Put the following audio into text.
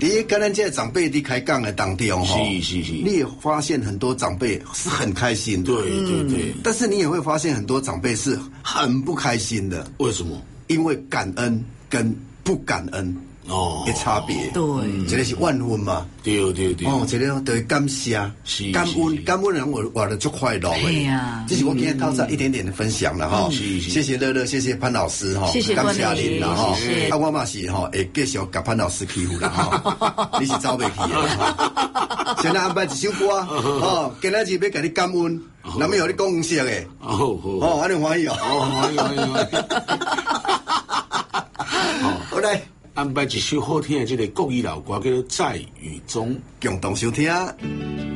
你跟咱这长辈在开讲的当中是， 你也发现很多长辈是很开心的， 对， 但是你也会发现很多长辈是很不开心的。 为什么？ 因为感恩跟不感恩的差别， 对， 这个是万分嘛， 对， 这个就是感谢，感恩人活得就快乐的，这是我今天透早一点点的分享了哈，谢谢乐乐，谢谢潘老师哈， 谢谢感谢您了哈， 啊我嘛是哈会继续甲潘老师欺负啦哈，你是走袂去的，现在安排一首歌哦，今仔日要甲你感恩，那么有你讲黄色的，哦，安尼欢喜哦， 欢喜， 好来。 安排一首好听的这个国语老歌，叫做《在雨中》， 共同收听。